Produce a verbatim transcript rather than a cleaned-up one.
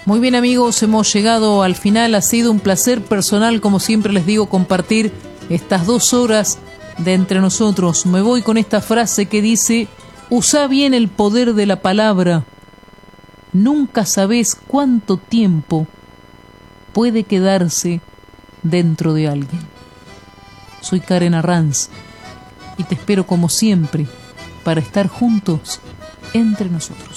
Muy bien, amigos, hemos llegado al final. Ha sido un placer personal, como siempre les digo, compartir estas dos horas de Entre Nosotros. Me voy con esta frase que dice: usa bien el poder de la palabra. Nunca sabés cuánto tiempo puede quedarse dentro de alguien. Soy Karen Arranz y te espero como siempre para estar juntos entre nosotros.